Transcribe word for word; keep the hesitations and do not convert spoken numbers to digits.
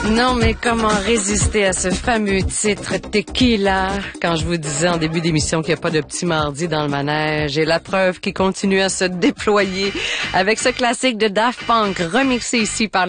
Non, mais comment résister à ce fameux titre Tequila quand je vous disais en début d'émission qu'il n'y a pas de petit mardi dans le manège et la preuve qui continue à se déployer avec ce classique de Daft Punk remixé ici par